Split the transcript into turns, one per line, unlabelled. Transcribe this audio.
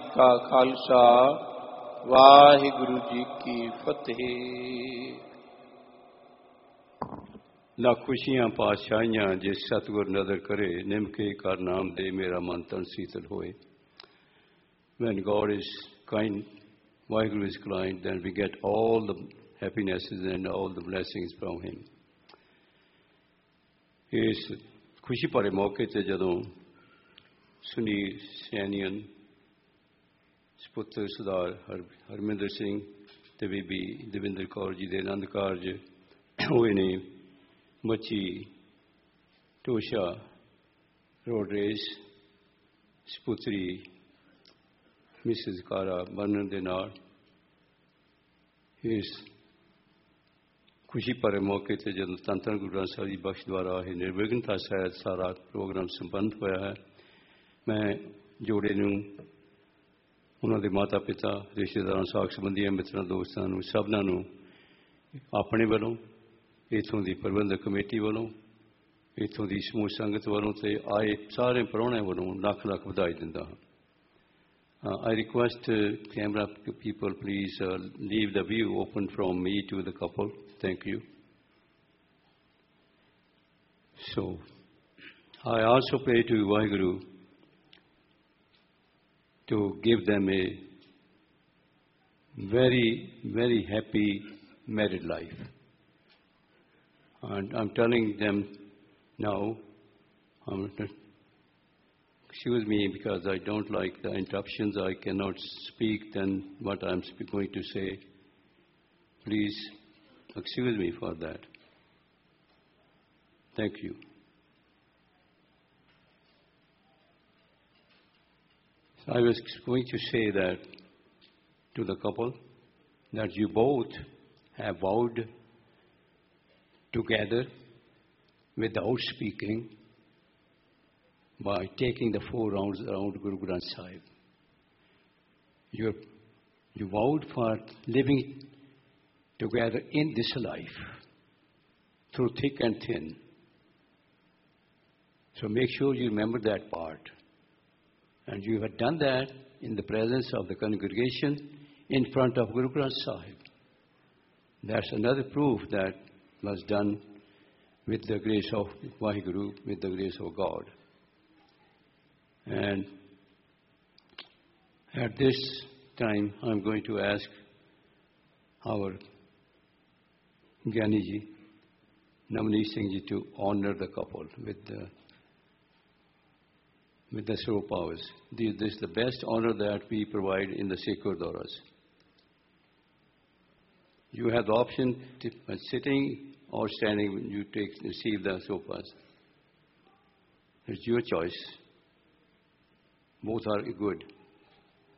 का खालसा वाहिगुरु जी की फतेह।
ਲੱਖ ਖੁਸ਼ੀਆਂ ਪਾਤਸ਼ਾਹੀਆਂ ਜਿਸ ਸਤਿਗੁਰ ਨਦਰ ਕਰੇ ਨਿਮਕੇ ਕਰ ਨਾਮ ਦੇ ਮੇਰਾ ਮਨ ਤਨ ਸੀਤਲ ਹੋਏ। When God is kind, Vaheguru is kind, then we get all the happinesses and all the blessings from Him. ਇਸ ਖੁਸ਼ੀ ਭਰੇ ਮੌਕੇ ਤੇ ਜਦੋਂ ਸੁਨੀਲ ਸੈਨੀਅਨ ਸਪੁੱਤਰ ਸਰਦਾਰ ਹਰਮਿੰਦਰ ਸਿੰਘ ਤੇ ਬੀਬੀ ਦਵਿੰਦਰ ਕੌਰ ਜੀ ਦੇ ਆਨੰਦ ਕਾਰਜ ਹੋਏ ਨੇ, ਮੱਛੀ ਟੋਸ਼ਾ ਰੋਡਰੇਸ ਸਪੁੱਤਰੀ ਮਿਸਿਸ ਕਾਰਾ ਬਰਨਨ ਦੇ ਨਾਲ ਇਸ ਖੁਸ਼ੀ ਭਰੇ ਮੌਕੇ ਤੇ ਜਦੋਂ ਧੰਨ ਧੰਨ ਗੁਰੂ ਗ੍ਰੰਥ ਸਾਹਿਬ ਜੀ ਬਖਸ਼ ਦੁਆਰਾ ਇਹ ਨਿਰਵਿਘਨਤਾ ਸਹਿਤ ਸਾਰਾ ਪ੍ਰੋਗਰਾਮ ਸੰਪੰਨ ਹੋਇਆ ਹੈ। ਮੈਂ ਜੋੜੇ ਨੂੰ, ਉਹਨਾਂ ਦੇ ਮਾਤਾ ਪਿਤਾ, ਰਿਸ਼ਤੇਦਾਰਾਂ, ਸਾਕ ਸੰਬੰਧੀਆਂ, ਮਿੱਤਰਾਂ, ਦੋਸਤਾਂ ਨੂੰ, ਸਭਨਾਂ ਨੂੰ ਆਪਣੇ ਵੱਲੋਂ, ਇੱਥੋਂ ਦੀ ਪ੍ਰਬੰਧਕ ਕਮੇਟੀ ਵੱਲੋਂ, ਇੱਥੋਂ ਦੀ ਸਮੂਹ ਸੰਗਤ ਵੱਲੋਂ ਤੇ ਆਏ ਸਾਰੇ ਪ੍ਰਾਹੁਣਿਆਂ ਵੱਲੋਂ ਲੱਖ ਲੱਖ ਵਧਾਈ ਦਿੰਦਾ ਹਾਂ। I request camera people please leave the view open from me to the couple. Thank you. So, I also pray to Vaheguru to give them a very, very happy married life. And I'm telling them now, excuse me because I don't like the interruptions. I cannot speak then what I'm going to say. Please excuse me for that. Thank you. I was going to say that to the couple that you both have vowed together without speaking by taking the 4 rounds around Guru Granth Sahib. You vowed for living together in this life through thick and thin. So make sure you remember that part. And you have done that in the presence of the congregation in front of Guru Granth Sahib. That's another proof that was done with the grace of Vaheguru, with the grace of God. And at this time, I'm going to ask our Gyani ji, Namani Singh ji, to honor the couple with the show powers. This is the best honor that we provide in the Sikh Gurdwaras. You have the option to sitting or standing when you receive the sopas. It's your choice. Both are good.